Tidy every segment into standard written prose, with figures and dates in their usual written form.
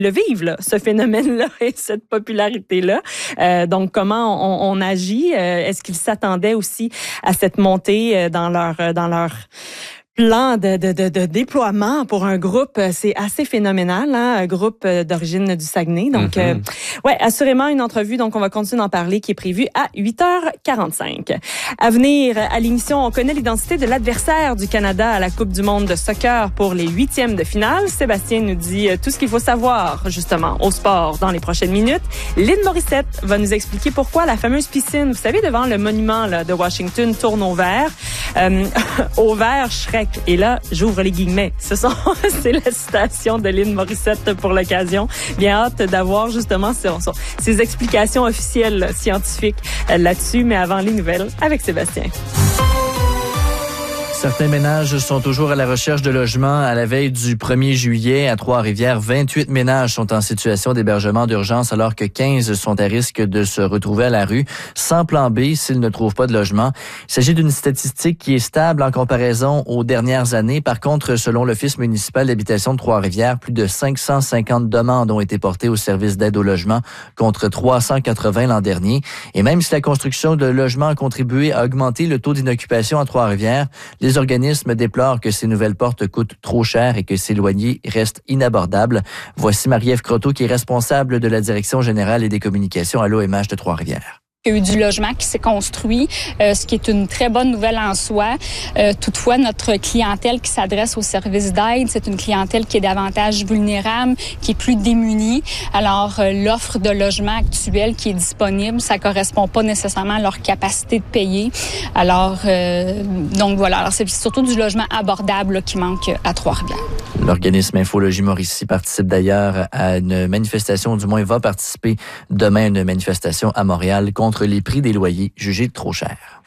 le vivre, là, ce phénomène-là et cette popularité-là. Donc, comment on agit? Est-ce qu'ils s'attendaient aussi à cette montée dans leur plan de déploiement pour un groupe? C'est assez phénoménal, hein, un groupe d'origine du Saguenay. Donc, ouais, assurément une entrevue. Donc, on va continuer d'en parler qui est prévue à 8h45. À venir à l'émission, on connaît l'identité de l'adversaire du Canada à la Coupe du monde de soccer pour les 8e de finale. Sébastien nous dit tout ce qu'il faut savoir, justement, au sport dans les prochaines minutes. Lynn Morissette va nous expliquer pourquoi la fameuse piscine, vous savez, devant le monument là, de Washington, tourne au vert. Au vert, Shrek. Et là, j'ouvre les guillemets. C'est la citation de Lynn Morissette pour l'occasion. Bien hâte d'avoir justement ces explications officielles scientifiques là-dessus. Mais avant les nouvelles, avec Sébastien. Certains ménages sont toujours à la recherche de logements. À la veille du 1er juillet, à Trois-Rivières, 28 ménages sont en situation d'hébergement d'urgence alors que 15 sont à risque de se retrouver à la rue sans plan B s'ils ne trouvent pas de logement. Il s'agit d'une statistique qui est stable en comparaison aux dernières années. Par contre, selon l'Office municipal d'habitation de Trois-Rivières, plus de 550 demandes ont été portées au service d'aide au logement contre 380 l'an dernier. Et même si la construction de logements a contribué à augmenter le taux d'inoccupation à Trois-Rivières, les organismes déplorent que ces nouvelles portes coûtent trop cher et que s'éloigner reste inabordable. Voici Marie-Ève Croteau qui est responsable de la Direction générale et des communications à l'OMH de Trois-Rivières. Il y a eu du logement qui s'est construit, ce qui est une très bonne nouvelle en soi. Toutefois, notre clientèle qui s'adresse aux services d'aide, c'est une clientèle qui est davantage vulnérable, qui est plus démunie. Alors, l'offre de logement actuelle qui est disponible, ça correspond pas nécessairement à leur capacité de payer. Alors, donc voilà. Alors, c'est surtout du logement abordable là, qui manque à Trois-Rivières. L'organisme Infologie Mauricie participe d'ailleurs à une manifestation, du moins va participer demain à une manifestation à Montréal contre les prix des loyers jugés trop chers.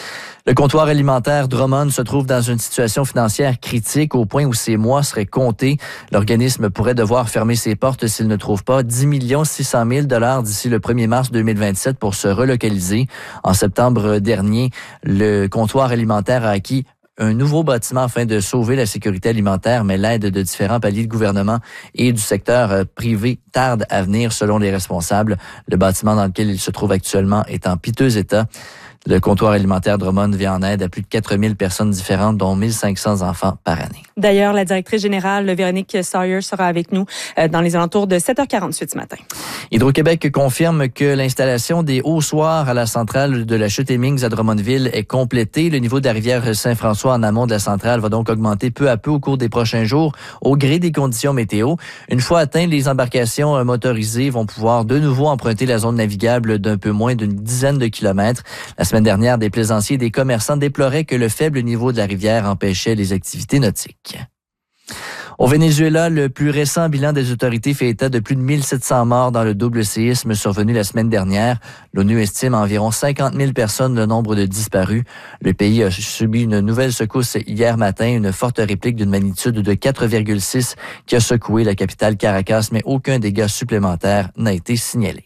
Le comptoir alimentaire Drummond se trouve dans une situation financière critique au point où ses mois seraient comptés. L'organisme pourrait devoir fermer ses portes s'il ne trouve pas 10 600 000 d'ici le 1er mars 2027 pour se relocaliser. En septembre dernier, le comptoir alimentaire a acquis un nouveau bâtiment afin de sauver la sécurité alimentaire, mais l'aide de différents paliers de gouvernement et du secteur privé tarde à venir selon les responsables. Le bâtiment dans lequel il se trouve actuellement est en piteux état. Le comptoir alimentaire Drummond vient en aide à plus de 4000 personnes différentes, dont 1500 enfants par année. D'ailleurs, la directrice générale, Véronique Sawyer, sera avec nous dans les alentours de 7h48 ce matin. Hydro-Québec confirme que l'installation des haussoirs à la centrale de la Chute-Hemmings à Drummondville est complétée. Le niveau de la rivière Saint-François en amont de la centrale va donc augmenter peu à peu au cours des prochains jours au gré des conditions météo. Une fois atteint, les embarcations motorisées vont pouvoir de nouveau emprunter la zone navigable d'un peu moins d'une dizaine de kilomètres. La semaine dernière, des plaisanciers et des commerçants déploraient que le faible niveau de la rivière empêchait les activités nautiques. Au Venezuela, le plus récent bilan des autorités fait état de plus de 1700 morts dans le double séisme survenu la semaine dernière. L'ONU estime à environ 50 000 personnes le nombre de disparus. Le pays a subi une nouvelle secousse hier matin, une forte réplique d'une magnitude de 4,6 qui a secoué la capitale Caracas, mais aucun dégât supplémentaire n'a été signalé.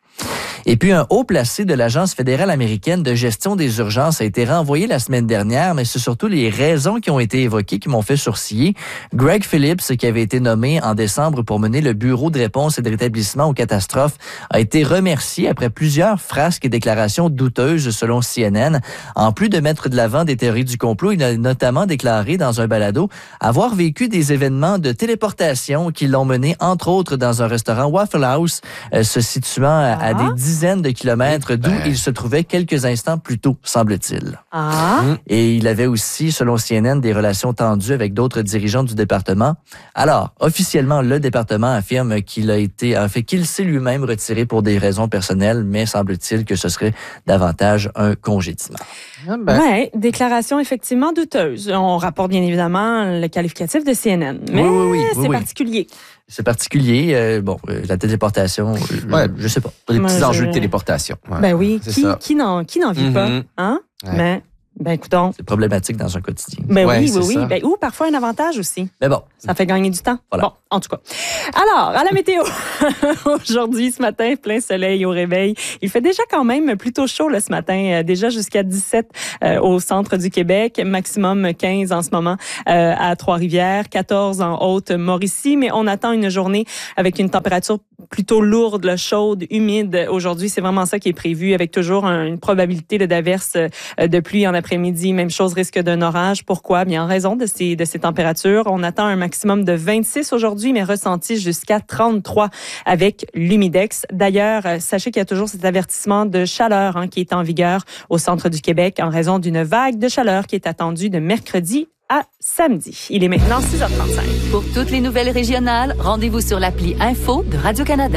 Et puis, un haut placé de l'Agence fédérale américaine de gestion des urgences a été renvoyé la semaine dernière, mais c'est surtout les raisons qui ont été évoquées qui m'ont fait sourciller. Greg Phillips, qui avait été nommé en décembre pour mener le bureau de réponse et de rétablissement aux catastrophes, a été remercié après plusieurs frasques et déclarations douteuses selon CNN. En plus de mettre de l'avant des théories du complot, il a notamment déclaré dans un balado avoir vécu des événements de téléportation qui l'ont mené, entre autres, dans un restaurant Waffle House, se situant à des dizaines de kilomètres d'où il se trouvait quelques instants plus tôt, semble-t-il. Et il avait aussi, selon CNN, des relations tendues avec d'autres dirigeants du département. Alors, officiellement, le département affirme qu'il s'est lui-même retiré pour des raisons personnelles, mais semble-t-il que ce serait davantage un congédiement. Oui, déclaration effectivement douteuse. On rapporte bien évidemment le qualificatif de CNN, mais c'est particulier. C'est particulier. La téléportation, je sais pas. Des petits enjeux de téléportation. Ben oui, qui n'en vit pas, hein? Ouais. Mais Ben, écoutons. C'est problématique dans un quotidien. Ben Ouais, oui. ça. Ben, ou parfois un avantage aussi. Mais bon. Ça fait gagner du temps. Voilà. Bon, en tout cas. Alors, à la météo. Aujourd'hui, ce matin, plein soleil au réveil. Il fait déjà quand même plutôt chaud là, ce matin. Déjà jusqu'à 17 au centre du Québec. Maximum 15 en ce moment à Trois-Rivières. 14 en Haute-Mauricie. Mais on attend une journée avec une température plutôt lourde, là, chaude, humide. Aujourd'hui, c'est vraiment ça qui est prévu avec toujours une probabilité d'averse de pluie en après-midi. Même chose, risque d'un orage. Pourquoi? Bien, en raison de ces températures. On attend un maximum de 26 aujourd'hui, mais ressenti jusqu'à 33 avec l'humidex. D'ailleurs, sachez qu'il y a toujours cet avertissement de chaleur qui est en vigueur au centre du Québec en raison d'une vague de chaleur qui est attendue de mercredi à samedi. Il est maintenant 6h35. Pour toutes les nouvelles régionales, rendez-vous sur l'appli Info de Radio-Canada.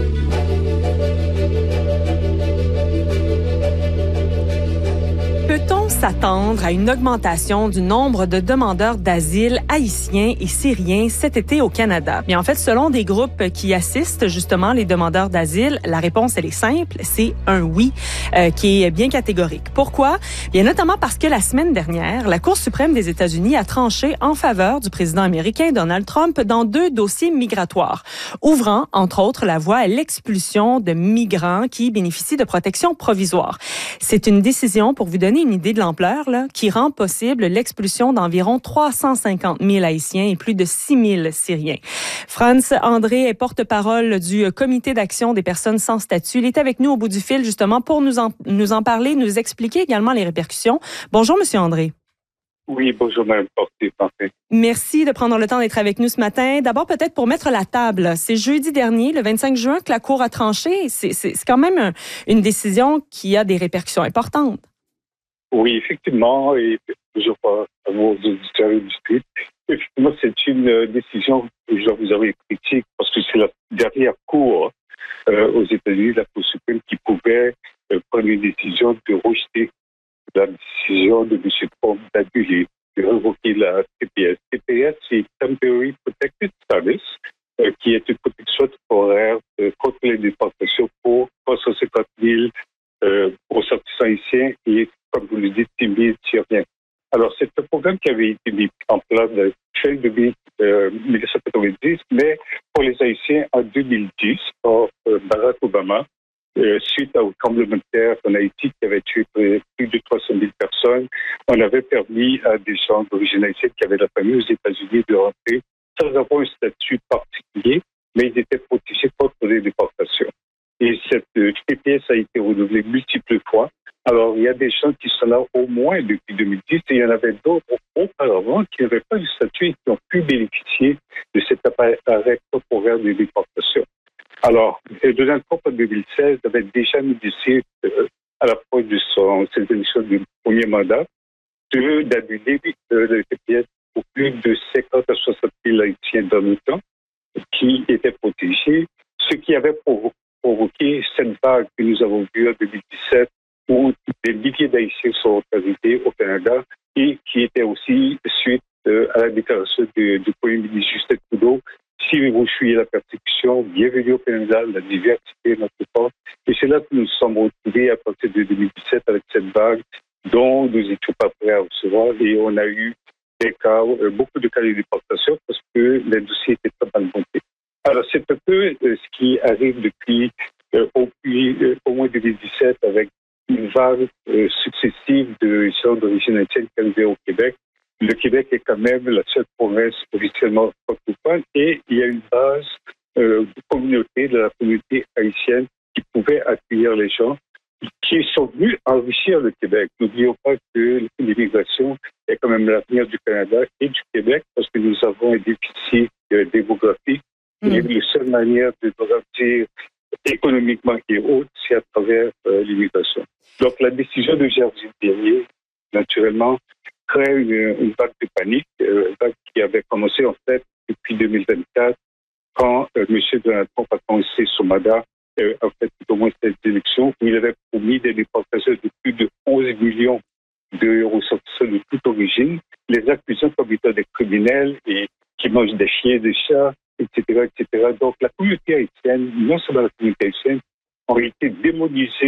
Peut-on s'attendre à une augmentation du nombre de demandeurs d'asile haïtiens et syriens cet été au Canada? Bien, en fait, selon des groupes qui assistent justement les demandeurs d'asile, la réponse, elle est simple, c'est un oui, qui est bien catégorique. Pourquoi? Bien, notamment parce que la semaine dernière, la Cour suprême des États-Unis a tranché en faveur du président américain Donald Trump dans 2 dossiers migratoires, ouvrant, entre autres, la voie à l'expulsion de migrants qui bénéficient de protection provisoire. C'est une décision, pour vous donner une idée de l'ampleur, là, qui rend possible l'expulsion d'environ 350 000 Haïtiens et plus de 6 000 Syriens. Franz André est porte-parole du Comité d'action des personnes sans statut. Il est avec nous au bout du fil, justement, pour nous en parler, nous expliquer également les répercussions. Bonjour, Monsieur André. Oui, bonjour, Mme Porté, parfait. Merci de prendre le temps d'être avec nous ce matin. D'abord, peut-être pour mettre la table. C'est jeudi dernier, le 25 juin, que la Cour a tranché. C'est quand même une décision qui a des répercussions importantes. Oui, effectivement, et toujours pas à vos auditeurs et auditrices. Effectivement, c'est une décision que je dois vous avouer critique parce que c'est la dernière Cour aux États-Unis, la Cour suprême, qui pouvait prendre une décision de rejeter la décision de M. Trump d'annuler, de révoquer la TPS. TPS, c'est Temporary Protected Status, qui est une protection temporaire contre les déportations pour 350 000 ressortissants haïtiens et, comme vous le dites, 6 000 Syriens. Alors, c'est un programme qui avait été mis en place depuis 1990, mais pour les Haïtiens en 2010, par Barack Obama, suite au tremblement de terre en Haïti qui avait tué plus de 300 000 personnes, on avait permis à des gens d'origine haïtienne qui avaient la famille aux États-Unis de rentrer sans avoir un statut particulier, mais ils étaient protégés contre les déportations. Et cette TPS a été renouvelée multiples fois. Alors, il y a des gens qui sont là au moins depuis 2010 et il y en avait d'autres auparavant qui n'avaient pas de statut et qui ont pu bénéficier de cet arrêt temporaire de déportation. Alors, Donald Trump en 2016 avait déjà négocié à l'approche de cette élection du premier mandat d'annuler le TPS pour plus de 50 à 60 000 Haïtiens dans le temps qui étaient protégés, ce qui avait provoqué cette vague que nous avons vue en 2017 où des milliers d'Haïtiens sont arrivés au Canada et qui était aussi suite à la déclaration du Premier ministre Justin Trudeau. Si vous fuyez la persécution, bienvenue au Canada, la diversité notre force. Et c'est là que nous nous sommes retrouvés à partir de 2017 avec cette vague dont nous n'étions pas prêts à recevoir et on a eu des cas, beaucoup de cas de déportation parce que les dossiers étaient pas mal montés. Alors c'est un peu ce qui arrive depuis au moins 2017 avec une vague successive de gens d'origine haïtienne qui arrivaient au Québec. Le Québec est quand même la seule province officiellement francophone et il y a une base de la communauté haïtienne qui pouvait accueillir les gens qui sont venus enrichir le Québec. N'oublions pas que l'immigration est quand même l'avenir du Canada et du Québec parce que nous avons un déficit démographique et la seule manière de grandir économiquement et autre, c'est à travers l'immigration. Donc la décision de jeudi dernier, naturellement, crée une vague de panique, une vague qui avait commencé en fait depuis 2024 quand M. Donald Trump a commencé son mandat, en fait au moins cette élection, où il avait promis des déportations de plus de 11 millions de ressortissants de toute origine, les accusant comme étant des criminels et qui mangent des chiens, des chats, etc., etc. Donc la communauté haïtienne, non seulement la communauté haïtienne, ont été démonisés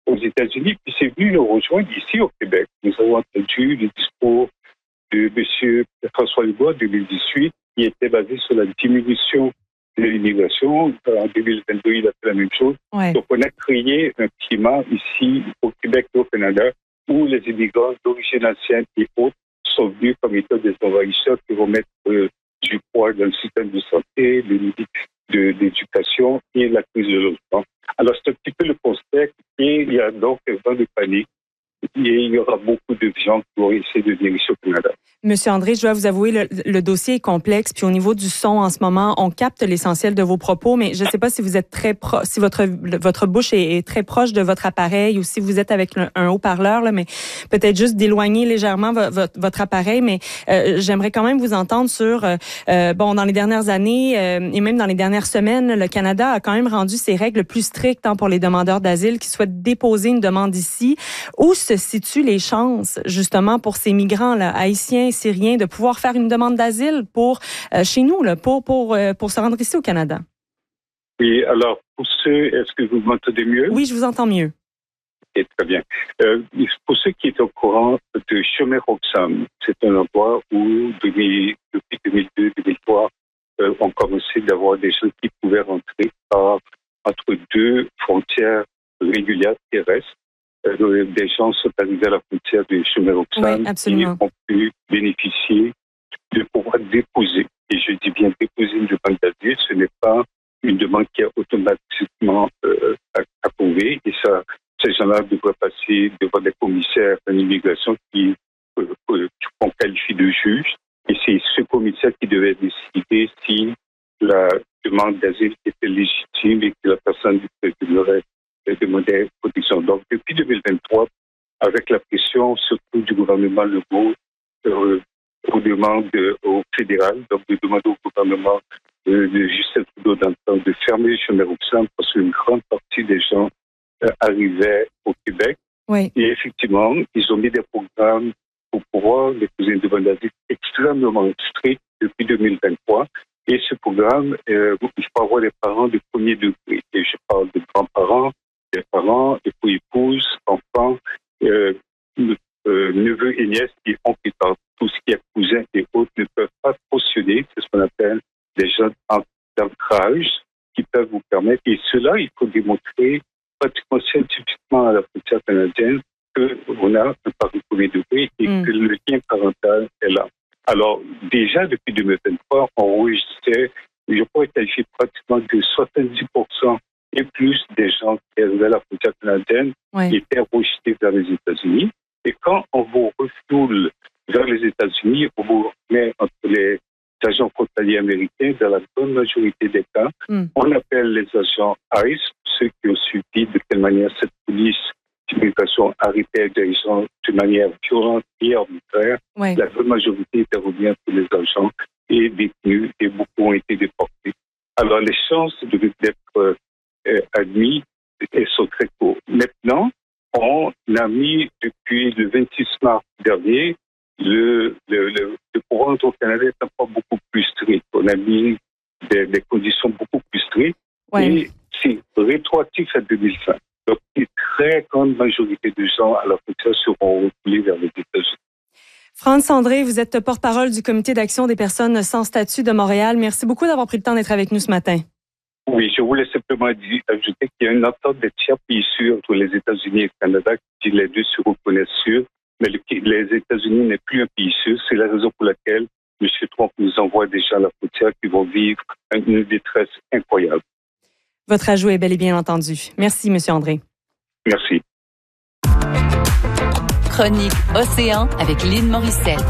aux États-Unis, puis c'est venu nous rejoindre ici au Québec. Nous avons entendu le discours de M. François Legault en 2018, qui était basé sur la diminution de l'immigration. En 2022, il a fait la même chose. Ouais. Donc, on a créé un climat ici au Québec et au Canada où les immigrants d'origine ancienne et autres sont venus comme étant des envahisseurs qui vont mettre du poids dans le système de santé, d'éducation et la crise de logement. Alors, c'est un petit peu le contexte et il y a donc un vent de panique. Et il y aura beaucoup de gens qui vont essayer de venir ici au Canada. Monsieur André, je dois vous avouer, le dossier est complexe. Puis au niveau du son, en ce moment, on capte l'essentiel de vos propos, mais je ne sais pas si vous êtes si votre bouche est très proche de votre appareil ou si vous êtes avec un haut-parleur, là, mais peut-être juste d'éloigner légèrement votre appareil. Mais j'aimerais quand même vous entendre sur, dans les dernières années et même dans les dernières semaines, le Canada a quand même rendu ses règles plus strictes pour les demandeurs d'asile qui souhaitent déposer une demande ici. Où se situent les chances, justement, pour ces migrants là, haïtiens, syriens, de pouvoir faire une demande d'asile pour chez nous, là, pour se rendre ici au Canada? Oui, alors, pour ceux, est-ce que vous m'entendez mieux? Oui, je vous entends mieux. Okay, très bien. Pour ceux qui étaient au courant de Chomé-Roxham, c'est un endroit où, depuis 2002-2003, on commençait d'avoir des gens qui pouvaient rentrer entre deux frontières régulières terrestres. Des gens sont arrivés à la frontière de Chomé-Roxham et ont pu bénéficier de pouvoir déposer, et je dis bien déposer une demande d'asile, ce n'est pas une demande qui est automatiquement approuvée, et ça, ces gens-là devraient passer devant des commissaires en immigration qu'on qualifie de juge, et c'est ce commissaire qui devait décider si la demande d'asile était légitime et que la personne devrait demander protection. Donc, depuis 2023, avec la pression surtout du gouvernement Legault, on demande au fédéral, donc de demander au gouvernement de Justin Trudeau d'entendre de fermer Chomé-Roxham parce qu'une grande partie des gens arrivaient au Québec. Oui. Et effectivement, ils ont mis des programmes pour pouvoir déposer une demande d'asile extrêmement stricts depuis 2023. Et ce programme, il faut avoir des parents de premier degré. Et je parle de grands-parents, des parents, époux-épouses, enfants, neveux et nièces qui ont quitté tout ce qui est cousins et autres ne peuvent pas cautionner. C'est ce qu'on appelle des gens d'ancrage qui peuvent vous permettre. Et cela, il faut démontrer pratiquement scientifiquement à la frontière canadienne qu'on a un pari premier degré et que le lien parental est là. Alors, déjà, depuis 2023, on enregistrait, je pourrais qualifier pratiquement de 70% et plus des gens qui arrivaient à la frontière canadienne étaient rejetés vers les États-Unis. Et quand on vous refoule vers les États-Unis, on vous met entre les agents frontaliers américains, dans la bonne majorité des cas, on appelle les agents ICE, ceux qui ont subi de quelle manière cette police d'immigration arrêtait des gens de manière violente et arbitraire. La bonne majorité était revenue entre les agents et détenus, et beaucoup ont été déportés. Alors les chances d'être admis sont très courtes. Maintenant, on a mis depuis le 26 mars dernier le pouvoir au Canada est encore beaucoup plus strict. On a mis des conditions beaucoup plus strictes et c'est rétroactif à 2020. Donc, une très grande majorité de gens à la frontière seront refoulés vers les États-Unis. Frantz André, vous êtes porte-parole du Comité d'action des personnes sans statut de Montréal. Merci beaucoup d'avoir pris le temps d'être avec nous ce matin. Oui, je voulais simplement ajouter qu'il y a une entente des tiers pays sûrs entre les États-Unis et le Canada qui les deux se reconnaissent sûrs, mais les États-Unis n'est plus un pays sûr. C'est la raison pour laquelle M. Trump nous envoie des gens à la frontière qui vont vivre une détresse incroyable. Votre ajout est bel et bien entendu. Merci, M. André. Merci. Chronique Océan avec Lynn Morissette.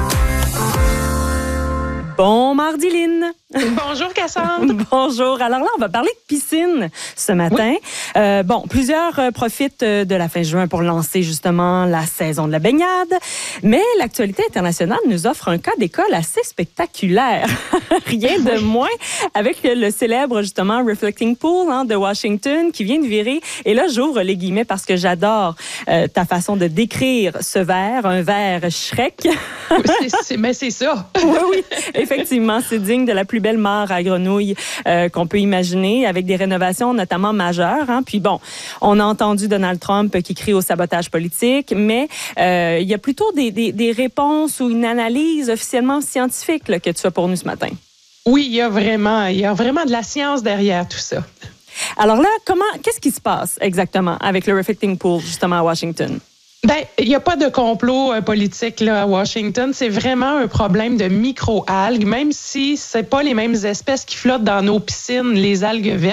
Bon mardi, Lynn. Bonjour, Cassandre. Bonjour. Alors là, on va parler de piscine ce matin. Oui. Plusieurs profitent de la fin juin pour lancer justement la saison de la baignade. Mais l'actualité internationale nous offre un cas d'école assez spectaculaire. Rien de moins avec le célèbre justement Reflecting Pool de Washington qui vient de virer. Et là, j'ouvre les guillemets parce que j'adore ta façon de décrire ce verre, un verre Shrek. Mais c'est ça. Oui, effectivement, c'est digne de la plus belle mare à grenouilles qu'on peut imaginer, avec des rénovations notamment majeures Puis bon, on a entendu Donald Trump qui crie au sabotage politique, mais il y a plutôt des réponses ou une analyse officiellement scientifique là, que tu as pour nous ce matin. Oui, il y a vraiment de la science derrière tout ça. Alors là, qu'est-ce qui se passe exactement avec le Reflecting Pool, justement, à Washington? Ben, il n'y a pas de complot politique là, à Washington. C'est vraiment un problème de micro-algues, même si c'est pas les mêmes espèces qui flottent dans nos piscines, les algues vertes.